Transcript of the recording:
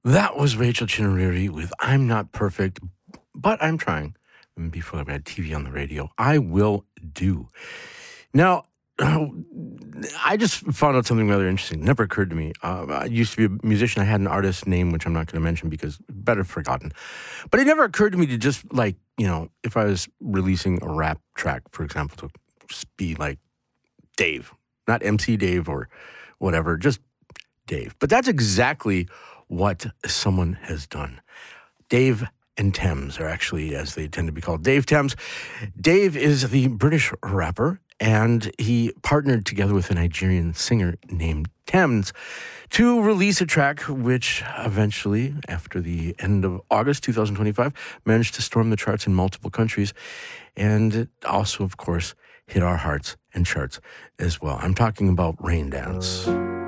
That was Rachel Chinariri with I'm Not Perfect, but I'm trying. And before I had TV on the radio, I will do. Now, I just found out something rather interesting. It never occurred to me. I used to be a musician. I had an artist name, which I'm not going to mention because better forgotten. But it never occurred to me to just if I was releasing a rap track, for example, to just be like Dave, not MC Dave or whatever, just Dave. But that's exactly what someone has done. Dave and Thames are actually, as they tend to be called, Dave Thames. Dave is the British rapper, and he partnered together with a Nigerian singer named Thames to release a track which eventually, after the end of August 2025, managed to storm the charts in multiple countries. And it also, of course, hit our hearts and charts as well. I'm talking about Rain Dance.